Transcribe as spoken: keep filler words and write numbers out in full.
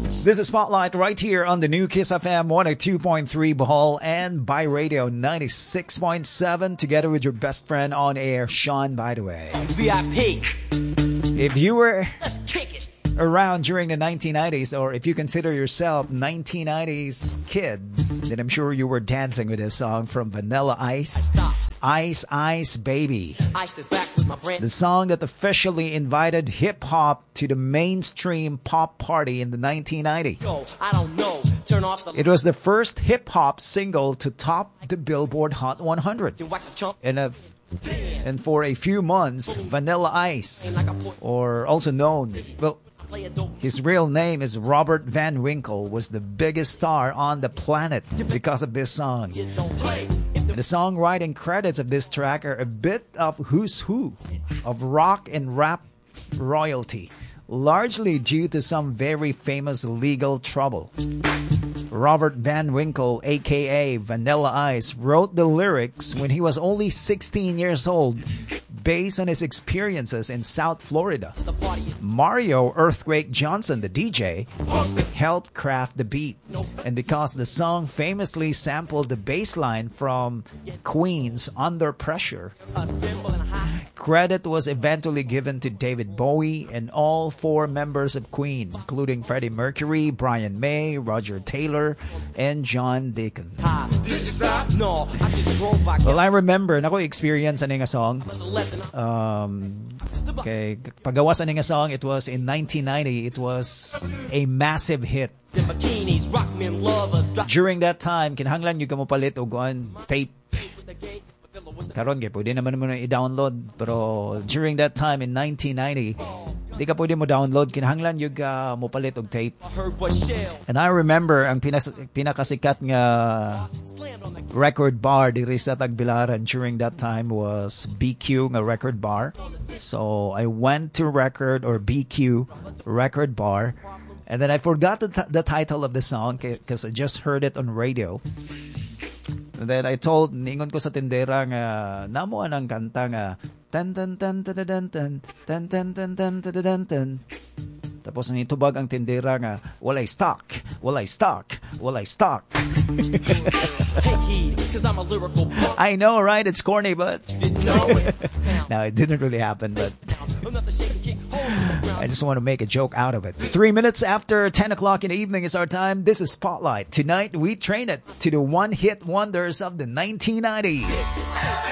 This is Spotlight right here on the new Kiss F M one oh two point three Bohol and by radio ninety-six point seven together with your best friend on air, Sean, by the way. V I P. If you were Let's kick it. around during the nineteen nineties, or if you consider yourself nineteen nineties kid, then I'm sure you were dancing with this song from Vanilla Ice. Stop. Ice Ice Baby. Ice is back with my brand. The song that officially invited hip-hop to the mainstream pop party in the nineteen nineties. Go. I don't know. Turn off the It was the first hip-hop single to top the Billboard Hot one hundred. You wax a chump. And, a, and for a few months, Vanilla Ice, or also known, well, Play a dope. his real name is Robert Van Winkle, was the biggest star on the planet because of this song. You don't play. If the The songwriting credits of this track are a bit of who's who of rock and rap royalty, largely due to some very famous legal trouble. Robert Van Winkle, aka Vanilla Ice, wrote the lyrics when he was only sixteen years old, based on his experiences in South Florida. the party is Mario Earthquake Johnson, the D J, helped craft the beat. And because the song famously sampled the bass line from Queen's Under Pressure, a symbol and a high. credit was eventually given to David Bowie and all four members of Queen, including Freddie Mercury, Brian May, Roger Taylor, and John Deacon. High. Did you stop? No, I just drove by. Well, I remember, nako experience aning a song. Left and I- Um, okay, pagawas aning a song, it was in nineteen ninety. It was a massive hit. the bikinis, rock men lovers, drop During that time, kinahanglan yung kamupalit o guan tape. the gate. Karon kay pwede naman mo na i-download, pero during that time in nineteen ninety, di ka pwede mo download, kinahanglan yung uh, mo palit og tape. I heard what shell And I remember ang pinas- pinakasikat nga slammed on the record bar diri sa Tagbilaran during that time was B Q nga record bar. So I went to record or B Q record bar, and then I forgot the, t- the title of the song because I just heard it on radio. And then I told, ningon ko sa tindera nga, namo anang kanta nga, tan tan tan tan tan tan tan tan tan tan tan tan tan. Tapos nitubag ang tindera nga, walay stock, walay stock, walay stock. take heed, cause I'm a lyrical punk. I know, right? It's corny, but Didn't know it. no, it didn't really happen, but Enough to shake and kick holes in the ground. I just want to make a joke out of it. Three minutes after ten o'clock in the evening is our time. This is Spotlight. Tonight, we train it to the one-hit wonders of the nineteen nineties.